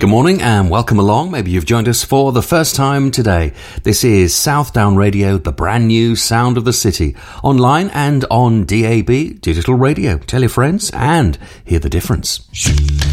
Good morning and welcome along. Maybe you've joined us for the first time today. This is Southdown Radio, the brand new sound of the city. Online and on DAB, digital radio. Tell your friends and hear the difference.